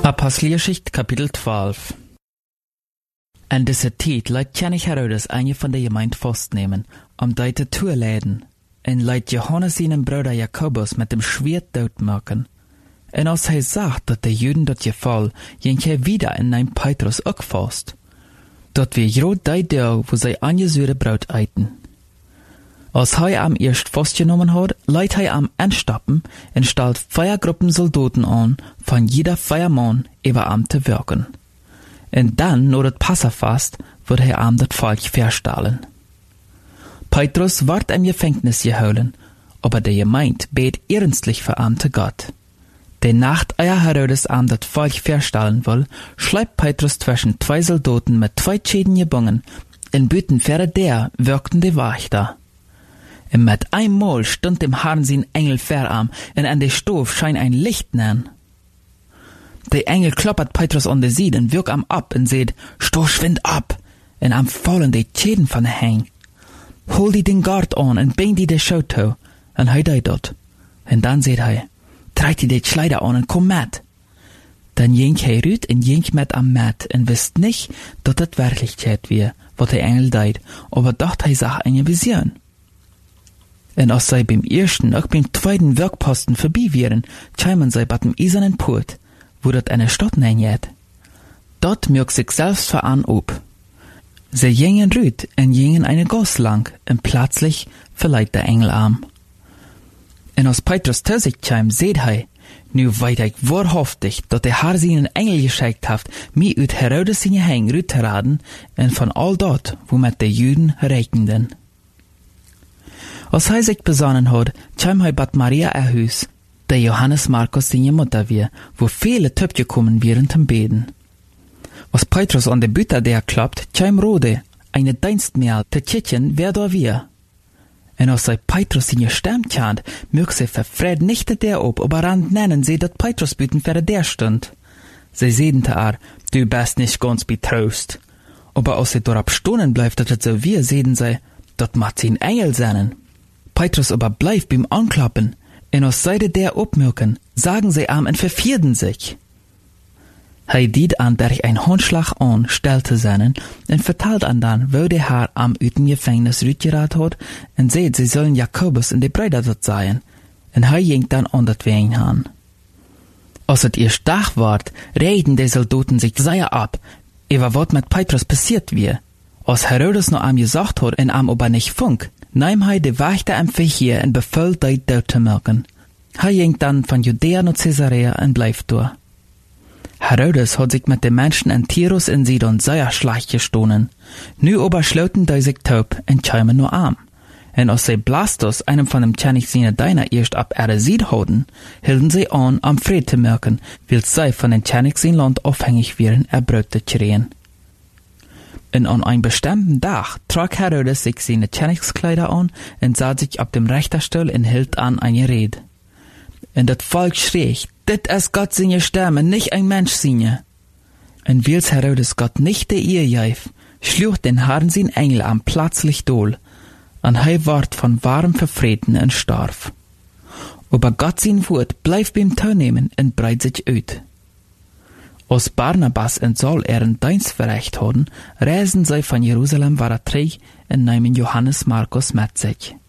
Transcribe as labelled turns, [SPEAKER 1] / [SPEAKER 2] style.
[SPEAKER 1] Apostelgeschichte Kapitel 12. En deze tijd leidt König Herodes een van de gemeente vastnemen, die te toeleiden, en leidt Johannes zijn broeder Jakobus met dem Schwert doodmaken. En als hij zag dat de Juden dat geval, ging hij wieder in neem Petrus ook vast. Dat weer groot die dag, wo zij aangezuurde brood eten. Als hij am eerst vastgenomen had, leidt hij am anstappen en stelt 4 Gruppen Soldaten aan, van jeder 4 man über am te werken. En dan, na het Passafast, wird hij am dat Volk verstalen. Petrus wordt im Gefängnis gehouden, aber der Gemeinde bet ernstlich für am te Gott. De Nacht, eer Herodes am dat Volk verstalen will, schleibt Petrus zwischen 2 Soldaten mit 2 Schäden gebunden, en büten verder der wirkten de Wächter. En met einmal stund dem Herrn sein Engel verarm, en an de Stof scheint ein Licht nan. De Engel kloppert Petrus an de Sied en wirkt am ab en seht, sto schwind ab, en am fallen de Schäden van de heng. Hol die den Gard an en bring die de Schau toe, en hij deed dat. En dan seht hij, treit die de Kleider an en kom met. Dan ging hij ruut en ging met am met en wist nicht, dat het Wirklichkeit weer, wat de Engel deed, aber dacht hij zag eine Vision. En als zij beim ersten, ook beim zweiten Werkposten vorbei wären, kämen zij bei dem eisernen Port, wo dat eine Stadt nennt. Dort merkt sich selbst veran ob. Sie gingen rüt en gingen eine Gasse lang, en plötzlich verleiht der Engel arm. En als Petrus zu sich käm, seht hij, nu weet ik wahrhaftig, dat de Herr seinen Engel geschickt haft, mij uit Herodes seine Heng rüt te raden, en van al dat, wo met de Juden rekenden. Als hij zich besonnen had, kwam hij bij Maria huis, der Johannes Markus seine Mutter weer, wo viele gekommen wären zum Beten. Als Petrus an de Bütter der klappt, kwam Rode, eine Dienstmägd, te kitchen, wer da wir. En als zij Petrus seine Stimme kent, mög sie verfred nicht der op, aber rand nennen sie, dat Petrus büten für der stund. Sie sehen te du bist nicht ganz betrost. Aber als sie dort stonen bleibt, dat het so wir, sehen sie, dat macht sie ein Engel seinen. Petrus aber bleibt beim Anklappen, en aus Seite der opmerken, sagen sie am en vervierden sich. Hij diet an derch ein Handschlag an, stellte seinen, en vertelt an dan, wo der Herr am üten Gefängnis rütgerat hat, en seht, sie sollen Jakobus en de Brüder dort seien, en hij ging dann an dat Wegen han. Als het erst Tag ward, reden de Soldaten sich sehr ab, über wat mit Petrus passiert wie. Als Herodes noch am gesagt hat, en am aber nicht funk, nahm hij de Wächter am Verheer en bevel die dood te melken. Hij ging dann von Judäa nach Caesarea en blijft door. Herodes hat sich mit den Menschen in Tyrus und Sidon sehr schlecht gestohlen. Nu aber schloten die sich taub und kämen nur arm. Und als sie Blastus, einem von dem König seine Diener, erst ab Sied hatten, hielten sie an, am Fried zu merken, weil sie von den König sein Land abhängig wären, Brot zu kriegen. Und an einem bestimmten Tag trug Herodes sich seine Königskleider an und sah sich auf dem Richterstuhl und hielt an eine Rede. Und das Volk schrie, dit ist Gott seine Stimme, nicht ein Mensch seine. Und weil Herodes Gott nicht der Ehe gab, schlug den Herrn sein Engel am plötzlich dohl, und er ward von warm verfreten und starb. Aber Gott sein Wort bleibt beim Teilnehmen und breit sich aus. Als Barnabas und Saul ihren Dienst verricht hatten, reisen sie von Jerusalem wieder zurück und nahmen Johannes Markus mit sich.